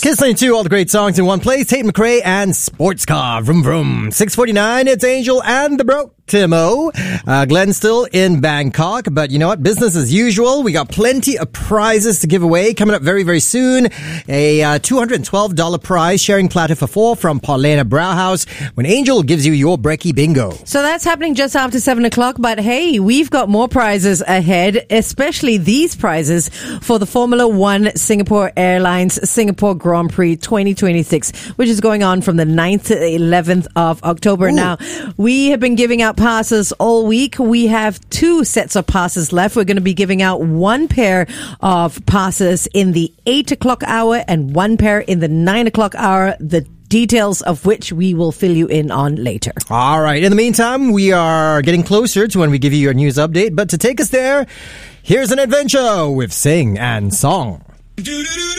Kiss 92, all the great songs in one place. Tate McRae and Sports Car. Vroom vroom. 6:49, it's Angel and the Broke Timo. Glenn's still in Bangkok, but you know what? Business as usual. We got plenty of prizes to give away coming up very, very soon. A $212 prize sharing platter for 4 from Paulina Brauhaus when Angel gives you your Brekkie Bingo. So that's happening just after 7 o'clock, but hey, we've got more prizes ahead, especially these prizes for the Formula One Singapore Airlines Singapore Grand Prix 2026, which is going on from the 9th to the 11th of October. Ooh. Now, we have been giving out passes all week. We have 2 sets of passes left. We're going to be giving out 1 pair of passes in the 8 o'clock hour and 1 pair in the 9 o'clock hour. The details of which we will fill you in on later. All right. In the meantime, we are getting closer to when we give you your news update. But to take us there, here's an adventure with Sing and Song.